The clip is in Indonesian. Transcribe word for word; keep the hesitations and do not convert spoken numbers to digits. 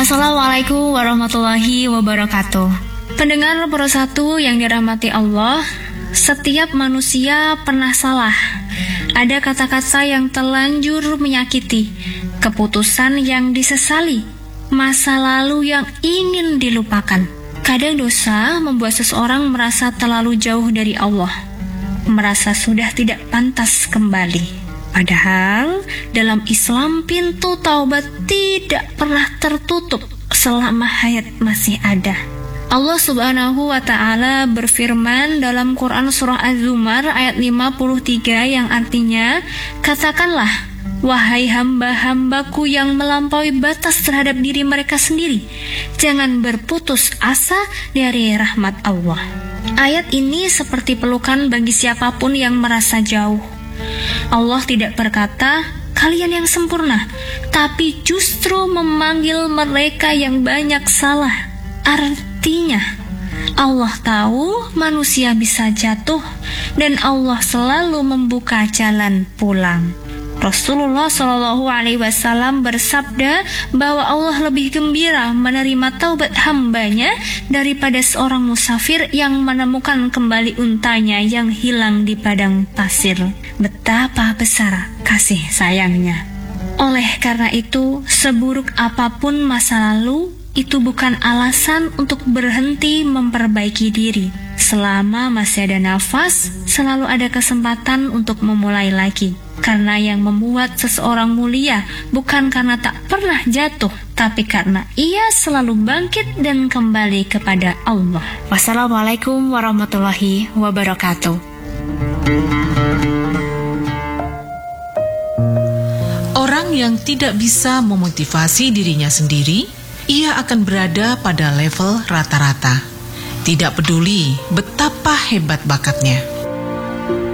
Assalamualaikum warahmatullahi wabarakatuh. Pendengar Pro satu yang dirahmati Allah, setiap manusia pernah salah. Ada kata-kata yang terlanjur menyakiti, keputusan yang disesali, masa lalu yang ingin dilupakan. Kadang dosa membuat seseorang merasa terlalu jauh dari Allah, merasa sudah tidak pantas kembali. Padahal dalam Islam pintu taubat tidak pernah tertutup selama hayat masih ada. Allah Subhanahu wa Ta'ala berfirman dalam Quran Surah Az-Zumar ayat lima puluh tiga yang artinya, katakanlah, wahai hamba-hambaku yang melampaui batas terhadap diri mereka sendiri, jangan berputus asa dari rahmat Allah. Ayat ini seperti pelukan bagi siapapun yang merasa jauh. Allah tidak berkata, kalian yang sempurna, tapi justru memanggil mereka yang banyak salah. Artinya, Allah tahu manusia bisa jatuh dan Allah selalu membuka jalan pulang. Rasulullah shallallahu alaihi wasallam bersabda bahwa Allah lebih gembira menerima taubat hambanya daripada seorang musafir yang menemukan kembali untanya yang hilang di padang pasir. Betapa besar kasih sayangnya. Oleh karena itu, seburuk apapun masa lalu, itu bukan alasan untuk berhenti memperbaiki diri. Selama masih ada nafas, selalu ada kesempatan untuk memulai lagi. Karena yang membuat seseorang mulia bukan karena tak pernah jatuh, tapi karena ia selalu bangkit dan kembali kepada Allah. Wassalamualaikum warahmatullahi wabarakatuh. Orang yang tidak bisa memotivasi dirinya sendiri, ia akan berada pada level rata-rata. Tidak peduli betapa hebat bakatnya.